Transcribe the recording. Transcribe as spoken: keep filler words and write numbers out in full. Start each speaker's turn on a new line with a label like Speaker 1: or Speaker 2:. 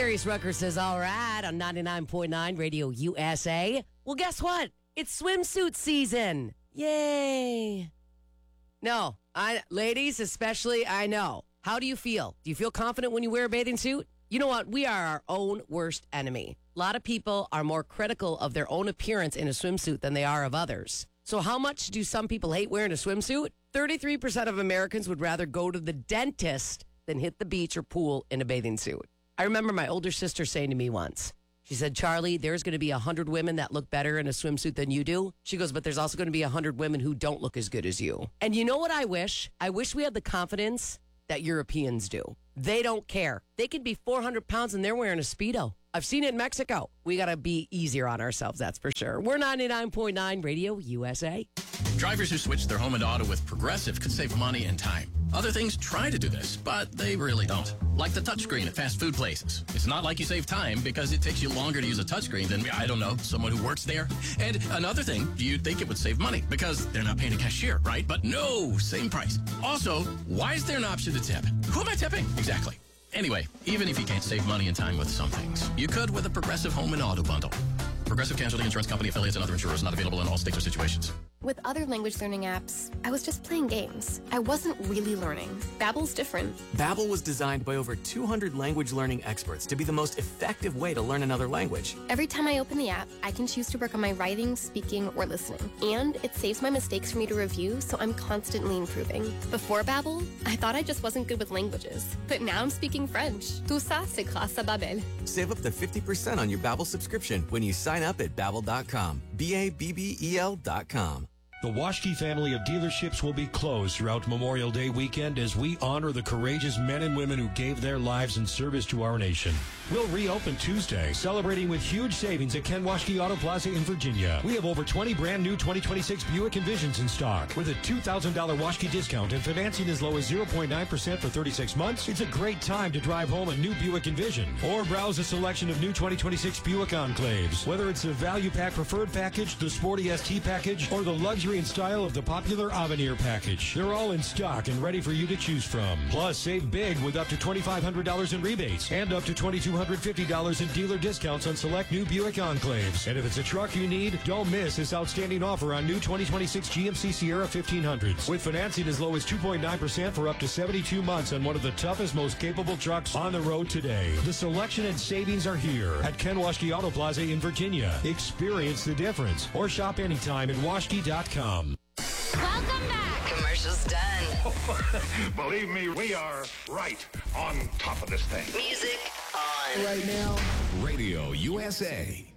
Speaker 1: Darius Rucker says, all right, on ninety-nine point nine Radio U S A. Well, guess what? It's swimsuit season. Yay. No, I, ladies especially, I know. How do you feel? Do you feel confident when you wear a bathing suit? You know what? We are our own worst enemy. A lot of people are more critical of their own appearance in a swimsuit than they are of others. So how much do some people hate wearing a swimsuit? thirty-three percent of Americans would rather go to the dentist than hit the beach or pool in a bathing suit. I remember my older sister saying to me once, she said, Charlie, there's going to be one hundred women that look better in a swimsuit than you do. She goes, but there's also going to be one hundred women who don't look as good as you. And you know what I wish? I wish we had the confidence that Europeans do. They don't care. They could be four hundred pounds and they're wearing a Speedo. I've seen it in Mexico. We got to be easier on ourselves, that's for sure. We're ninety-nine point nine Radio U S A.
Speaker 2: Drivers who switch their home and auto with Progressive could save money and time. Other things try to do this, but they really don't. Like the touchscreen at fast food places. It's not like you save time because it takes you longer to use a touchscreen than, I don't know, someone who works there. And another thing, you'd think it would save money because they're not paying a cashier, right? But no, same price. Also, why is there an option to tip? Who am I tipping? Exactly. Anyway, even if you can't save money and time with some things, you could with a Progressive Home and Auto Bundle. Progressive Casualty Insurance Company affiliates and other insurers not available in all states or situations.
Speaker 3: With other language learning apps, I was just playing games. I wasn't really learning. Babbel's different.
Speaker 4: Babbel was designed by over two hundred language learning experts to be the most effective way to learn another language.
Speaker 3: Every time I open the app, I can choose to work on my writing, speaking, or listening. And it saves my mistakes for me to review, so I'm constantly improving. Before Babbel, I thought I just wasn't good with languages. But now I'm speaking French. Tout ça, c'est grâce à Babbel.
Speaker 4: Save up to fifty percent on your Babbel subscription when you sign up at Babbel dot com. B A B B E L dot com.
Speaker 5: The Waschke family of dealerships will be closed throughout Memorial Day weekend as we honor the courageous men and women who gave their lives in service to our nation. We'll reopen Tuesday, celebrating with huge savings at Ken Waschke Auto Plaza in Virginia. We have over twenty brand new twenty twenty-six Buick Envisions in stock with a two thousand dollars Waschke discount and financing as low as zero point nine percent for thirty-six months. It's a great time to drive home a new Buick Envision or browse a selection of new twenty twenty-six Buick Enclaves. Whether it's the Value Pack Preferred Package, the Sporty S T Package, or the luxury and style of the popular Avenir package. They're all in stock and ready for you to choose from. Plus, save big with up to twenty-five hundred dollars in rebates and up to two thousand two hundred fifty dollars in dealer discounts on select new Buick Enclaves. And if it's a truck you need, don't miss this outstanding offer on new twenty twenty-six G M C Sierra fifteen hundreds. With financing as low as two point nine percent for up to seventy-two months on one of the toughest, most capable trucks on the road today. The selection and savings are here at Ken Waschke Auto Plaza in Virginia. Experience the difference or shop anytime at waschke dot com.
Speaker 6: Welcome back. Commercials done.
Speaker 7: Believe me, we are right on top of this thing.
Speaker 6: Music on.
Speaker 1: Right now,
Speaker 8: Radio U S A.